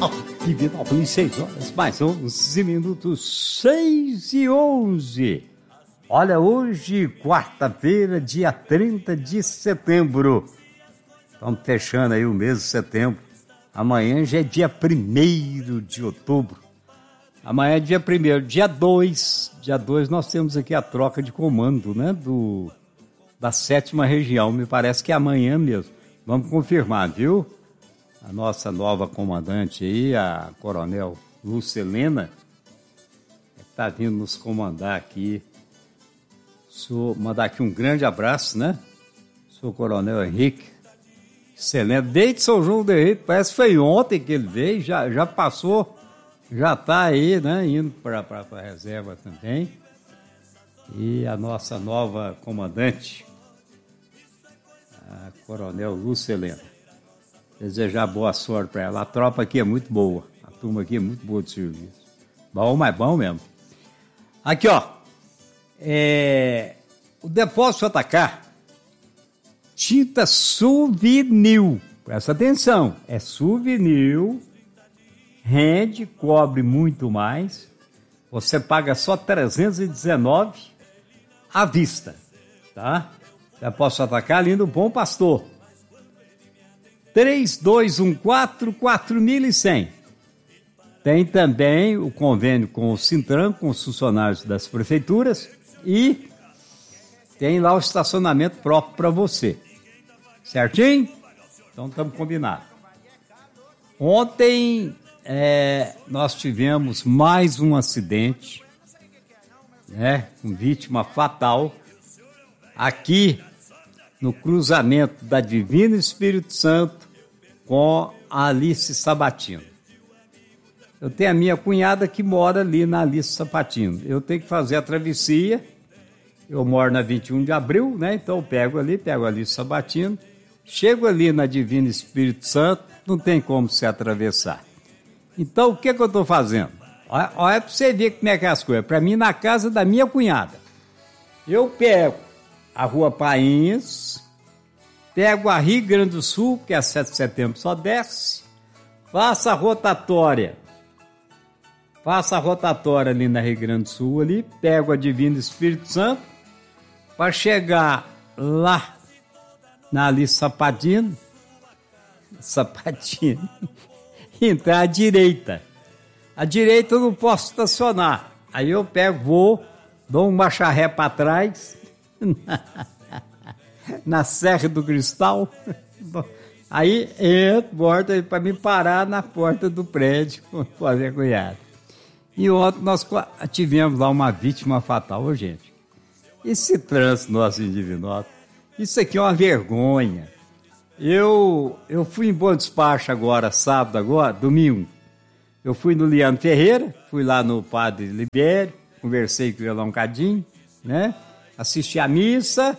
Divinópolis, 6 horas, mais 11 minutos, 6:11. Olha, hoje, quarta-feira, dia 30 de setembro. Estamos fechando aí o mês de setembro. Amanhã já é dia 1º de outubro. Amanhã é dia 1º. Dia 2 nós temos aqui a troca de comando, né? Da 7ª região. Me parece que é amanhã mesmo. Vamos confirmar, viu? A nossa nova comandante aí, a Coronel Lucelena, está vindo nos comandar aqui. Mandar aqui um grande abraço, né? Sou o Coronel Henrique. Excelente. Desde São João do Rei, parece que foi ontem que ele veio, já passou, já está aí, né? Indo para a reserva também. E a nossa nova comandante, a Coronel Lucelena. Desejar boa sorte para ela. A tropa aqui é muito boa. A turma aqui é muito boa de serviço. Bom, mas bom mesmo. Aqui, ó. O Depósito JK. Tinta Suvinil. Presta atenção. É Suvinil. Rende, cobre muito mais. Você paga só R$319 à vista. Tá? Depósito JK, ali no Bom Pastor. 3214-4100. Tem também o convênio com o Sintran, com os funcionários das prefeituras, e tem lá o estacionamento próprio para você. Certinho? Então estamos combinados. Ontem nós tivemos mais um acidente, né, com vítima fatal, aqui no cruzamento da Divino Espírito Santo com a Alice Sabatino. Eu tenho a minha cunhada que mora ali na Alice Sabatino. Eu tenho que fazer a travessia. Eu moro na 21 de abril, né? Então eu pego a Alice Sabatino, chego ali na Divino Espírito Santo, não tem como se atravessar. Então o que eu estou fazendo? Olha para você ver como é que é as coisas. Para mim, na casa da minha cunhada, eu pego a Rua Painhas, pego a Rio Grande do Sul, que é a 7 de setembro só desce, faço a rotatória ali na Rio Grande do Sul, ali, pego a Divino Espírito Santo, para chegar lá na Alice Sabatino, entrar à direita. À direita eu não posso estacionar. Aí eu pego, dou um macharré para trás, na Serra do Cristal, aí entro, volto para me parar na porta do prédio, fazer cunhada. E ontem nós tivemos lá uma vítima fatal, gente. Esse trânsito nosso em Divinópolis, isso aqui é uma vergonha. Eu fui em Bom Despacho domingo. Eu fui no Liano Ferreira, fui lá no Padre Libério, conversei com ele lá um cadinho, né? Assisti a missa,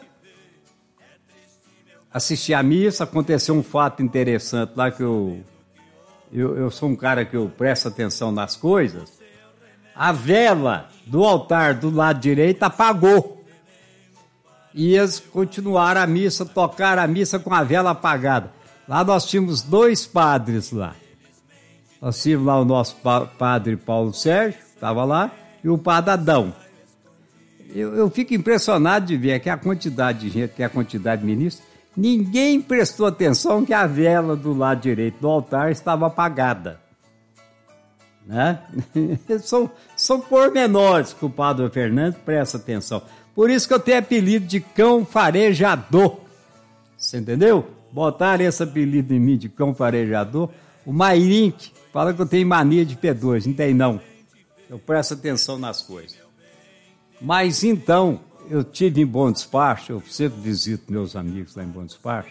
aconteceu um fato interessante lá que eu sou um cara que eu presto atenção nas coisas. A vela do altar do lado direito apagou. E eles continuaram a missa, tocaram a missa com a vela apagada. Lá nós tínhamos 2 padres lá. Nós tínhamos lá o nosso padre Paulo Sérgio, estava lá, e o padre Adão. Eu fico impressionado de ver que a quantidade de gente, que a quantidade de ministros, ninguém prestou atenção que a vela do lado direito do altar estava apagada. Né? São pormenores que o padre Fernando presta atenção. Por isso que eu tenho apelido de cão farejador. Você entendeu? Botaram esse apelido em mim de cão farejador. O Mairink fala que eu tenho mania de P2. Não tem, não. Eu presto atenção nas coisas. Mas então, eu tive em Bom Despacho, eu sempre visito meus amigos lá em Bom Despacho,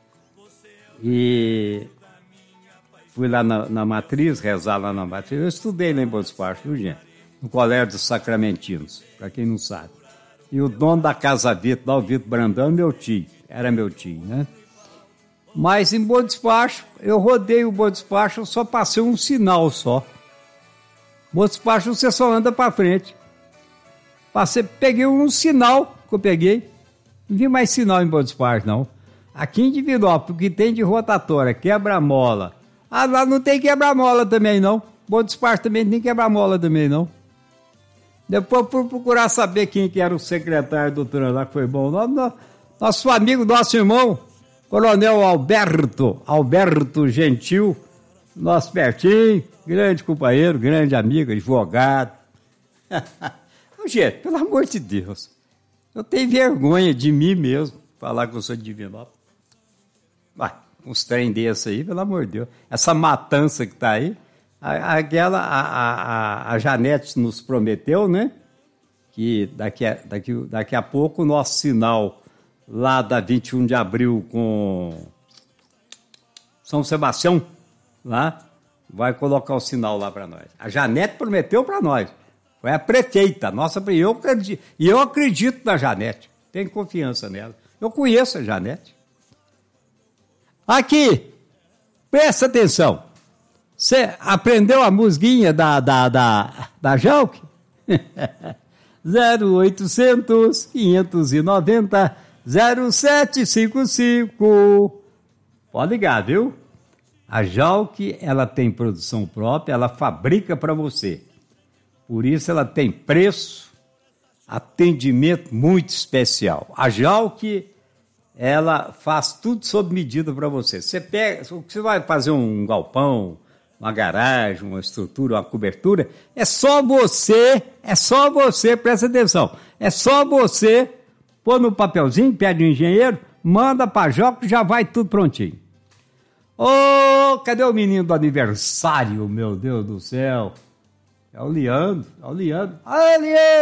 e fui lá na Matriz, rezar lá na Matriz. Eu estudei lá em Bom Despacho, viu, gente? No Colégio dos Sacramentinos, para quem não sabe. E o dono da Casa Vitor, lá, o Vitor Brandão, era meu tio, né? Mas em Bom Despacho, eu rodei o Bom Despacho, eu só passei um sinal só. Bom Despacho, você só anda para frente. Peguei um sinal que eu peguei. Não vi mais sinal em Bom Despacho, não. Aqui em Divinópolis, o que tem de rotatória, quebra-mola, Ah, lá não tem quebra-mola também, não. Bom Despacho também não tem quebra-mola também, não. Depois fui procurar saber quem que era o secretário do trânsito lá, que foi bom. Nosso amigo, nosso irmão, Coronel Alberto Gentil, nosso pertinho, grande companheiro, grande amigo, advogado. Gente, pelo amor de Deus, eu tenho vergonha de mim mesmo, falar que eu sou de Divinópolis. Vai, uns trem desses aí, pelo amor de Deus. Essa matança que tá aí, a Janete nos prometeu, né? Que daqui a pouco o nosso sinal lá da 21 de abril com São Sebastião, lá, vai colocar o sinal lá para nós. A Janete prometeu para nós. Foi a prefeita, nossa, e eu acredito na Janete, tenho confiança nela. Eu conheço a Janete. Aqui, presta atenção. Você aprendeu a musguinha da Jalk? 0800 590 0755. Pode ligar, viu? A Jalk, ela tem produção própria, ela fabrica para você. Por isso ela tem preço, atendimento muito especial. A Jalk, ela faz tudo sob medida para você. Você vai fazer um galpão, uma garagem, uma estrutura, uma cobertura, é só você, presta atenção, é só você pôr no papelzinho, pede o engenheiro, manda para a Jalk, já vai tudo prontinho. Ô, cadê o menino do aniversário, meu Deus do céu? É o Leandro. Ai,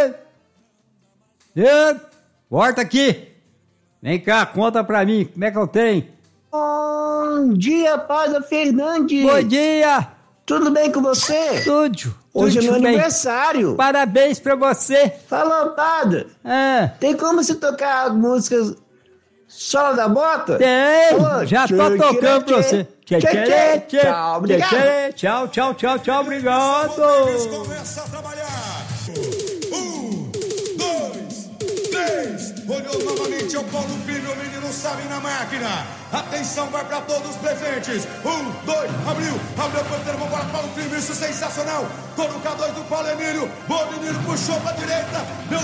Leandro, volta aqui. Vem cá, conta pra mim, como é que eu tenho? Bom dia, Padre Fernandes. Bom dia. Tudo bem com você? Tudo. Hoje é meu bem. aniversário. Parabéns pra você. Falou, Padre. Tem como você tocar músicas solo da bota? Tem, Ô, já tô tocando pra você. Tchau, obrigado. Tchau, obrigado. Começa a trabalhar. 1, 2, 3. Olhou novamente ao Paulo Primo, o menino sabe na máquina. Atenção, vai para todos os presentes. 1, 2, abriu o ponteiro, vamos para Paulo Primo, isso sensacional. Tô no K2 do Paulo Emílio. Bom menino, puxou pra direita.